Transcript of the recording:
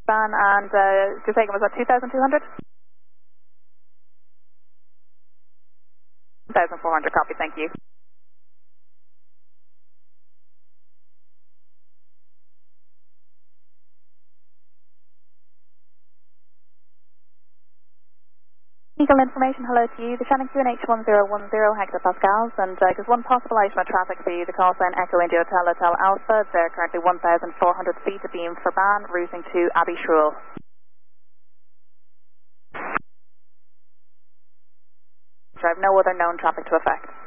Ban, and you're taking was that 2,200? 1,400, copy, thank you. Eagle information, hello to you. The Shannon QNH 1010 hectopascals, and there's one possible item of traffic for you. The call sign Echo India Hotel Alpha. They're currently 1,400 feet of beam for Ban, routing to Abbey Shruel. So I have no other known traffic to affect.